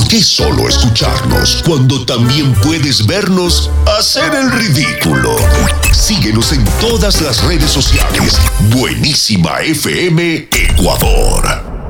¿Por qué solo escucharnos cuando también puedes vernos hacer el ridículo? Síguenos en todas las redes sociales. Buenísima FM Ecuador.